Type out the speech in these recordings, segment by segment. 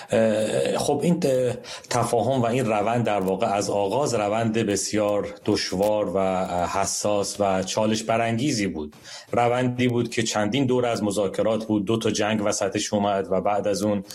خب این تفاهم و این روند در واقع از آغاز روند بسیار دشوار و حساس و چالش برانگیزی بود. روندی بود که چندین دور از مذاکرات بود، 2 تا جنگ وسطش اومد و بعد از اون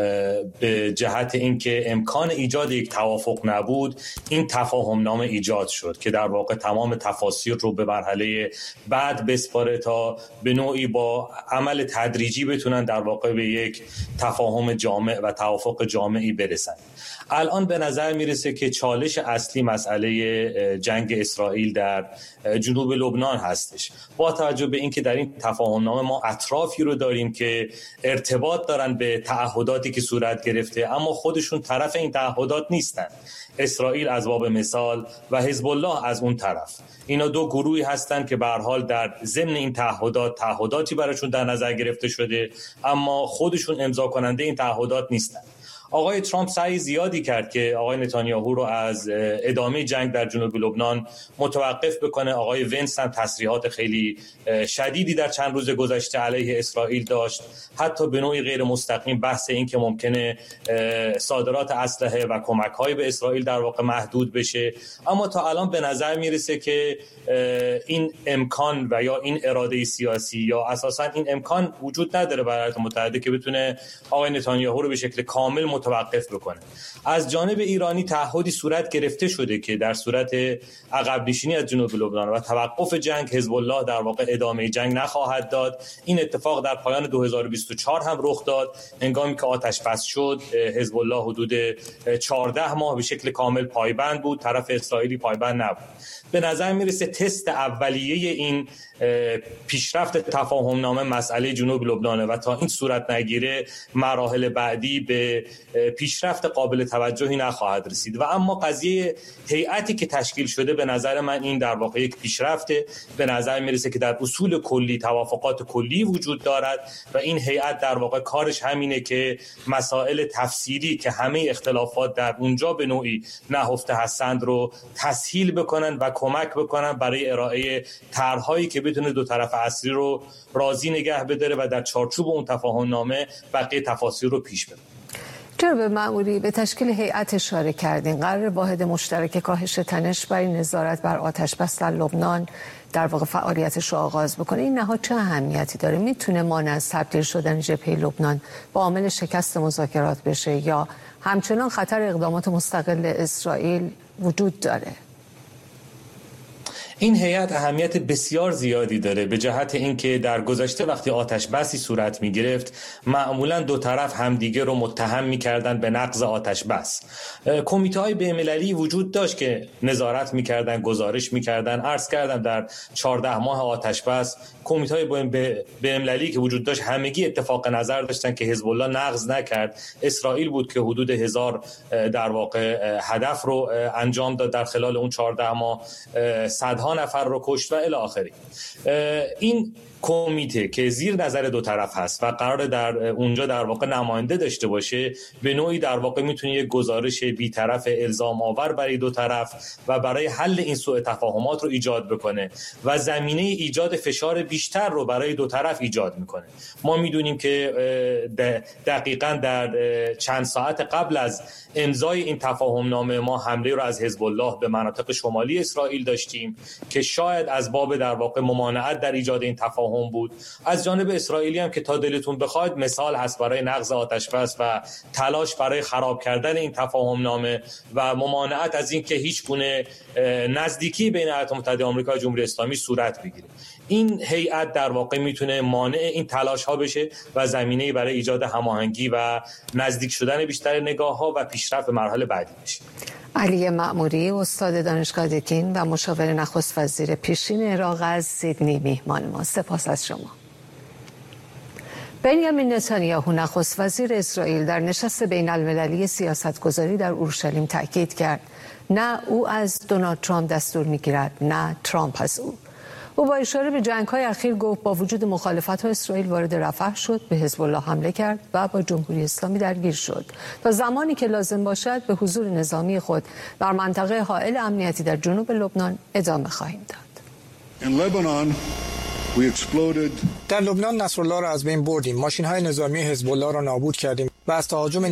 به جهت اینکه امکان ایجاد یک توافق نبود، این تفاهم نامه ایجاد شد که در واقع تمام تفاصیل رو به مرحله بعد بسپاره تا به نوعی با عمل تدریجی بتونن در واقع به یک تفاهم جامع و توافق جامعی برسن. الان به نظر میرسه که چالش اصلی مسئله جنگ اسرائیل در جنوب لبنان هستش، با توجه به اینکه در این تفاهم نامه ما اطرافی رو داریم که ارتباط دارن به تعهداتی که صورت گرفته اما خودشون طرف این تعهدات نیستن. اسرائیل از باب مثال و حزب الله از اون طرف، اینا 2 گروهی هستن که به هر حال در ضمن این تعهداتی براشون در نظر گرفته شده اما خودشون امضا کننده این تعهدات نیستن. آقای ترامپ سعی زیادی کرد که آقای نتانیاهو رو از ادامه جنگ در جنوب لبنان متوقف بکنه. آقای ونس هم تصریحات خیلی شدیدی در چند روز گذشته علیه اسرائیل داشت، حتی به نوعی غیر مستقیم بحث این که ممکنه صادرات اسلحه و کمک‌های به اسرائیل در واقع محدود بشه. اما تا الان به نظر میرسه که این امکان و یا این اراده سیاسی یا اساساً این امکان وجود نداره برای ایالات متحده که بتونه آقای نتانیاهو رو به شکل کامل متوقف بکنه. از جانب ایرانی تعهدی صورت گرفته شده که در صورت عقب نشینی از جنوب لبنان و توقف جنگ، حزب الله در واقع ادامه جنگ نخواهد داد. این اتفاق در پایان 2024 هم رخ داد. هنگامی که آتش بس شد، حزب الله حدود 14 ماه به شکل کامل پایبند بود، طرف اسرائیلی پایبند نبود. به نظر میرسه تست اولیه این پیشرفت تفاهم نامه مسئله جنوب لبنانه و تا این صورت نگیره مراحل بعدی به پیشرفت قابل توجهی نخواهد رسید. و اما قضیه هیئتی که تشکیل شده به نظر من این در واقع یک پیشرفته. به نظر میرسه که در اصول کلی توافقات کلی وجود دارد و این هیئت در واقع کارش همینه که مسائل تفصیلی که همه اختلافات در اونجا به نوعی نهفته هستند رو تسهیل بکنن و کمک بکنن برای ارائه طرح‌هایی که بتونه 2 طرف اصلی رو راضی نگه بداره و در چارچوب اون تفاهم نامه بقیه تفاصیل رو پیش ببره. جناب مأموری، به تشکیل هیئت اشاره کردین. قرار واحد مشترک کاهش تنش برای نظارت بر آتش بس در لبنان در واقع فعالیتش رو آغاز بکنه. این نهاد چه اهمیتی داره؟ میتونه مانع از تبدیل شدن جبهه لبنان با عامل شکست مذاکرات بشه یا همچنان خطر اقدامات مستقل اسرائیل وجود داره؟ این هیئت اهمیت بسیار زیادی داره به جهت اینکه در گذشته وقتی آتش بسی صورت می گرفت معمولا 2 طرف همدیگه رو متهم می‌کردن به نقض آتش بس. کمیته‌های بین‌المللی وجود داشت که نظارت می‌کردن، گزارش می‌کردن. عرض کردم در 14 ماه آتش بس کمیته‌های بین‌المللی که وجود داشت همگی اتفاق نظر داشتن که حزب الله نقض نکرد. اسرائیل بود که حدود 1000 در واقع هدف رو انجام داد در خلال اون 14 ماه، صدها نفر رو کشت و الی آخری. این کمیته که زیر نظر 2 طرف هست و قرار در اونجا در واقع نماینده داشته باشه، به نوعی در واقع میتونه یک گزارش بی‌طرف الزام آور برای 2 طرف و برای حل این سوء تفاهمات رو ایجاد بکنه و زمینه ایجاد فشار بیشتر رو برای 2 طرف ایجاد میکنه. ما میدونیم که دقیقاً در چند ساعت قبل از امضای این تفاهم نامه ما حمله رو از حزب الله به مناطق شمالی اسرائیل داشتیم که شاید از باب در واقع ممانعت در ایجاد این تفاهم بود. از جانب اسرائیلی هم که تا دلتون بخواد مثال هست برای نقض آتش بس و تلاش برای خراب کردن این تفاهم نامه و ممانعت از این که هیچ گونه نزدیکی بین ایالات متحده آمریکا و جمهوری اسلامی صورت بگیره. این هیئت در واقع میتونه مانع این تلاش ها بشه و زمینه‌ای برای ایجاد هماهنگی و نزدیک شدن بیشتر نگاه‌ها و پیشرفت به مرحله بعدی بشه. علی مأموری، استاد دانشگاه دکین و مشاور نخست وزیر پیشین عراق از سیدنی میهمان ما. سپاس از شما. بنیامین نتانیاهو نخست وزیر اسرائیل در نشست بین المللی سیاستگذاری در اورشلیم تاکید کرد نه او از دونالد ترامپ دستور میگیرد نه ترامپ از او. او با اشاره به جنگ‌های اخیر گفت با وجود مخالفت‌ها اسرائیل وارد رفح شد، به حزب الله حمله کرد و با جمهوری اسلامی درگیر شد تا زمانی که لازم باشد به حضور نظامی خود در منطقه حائل امنیتی در جنوب لبنان ادامه خواهیم داد. در لبنان نصرالله را از بین بردیم، ماشین‌های نظامی حزب الله را نابود کردیم و از تهاجم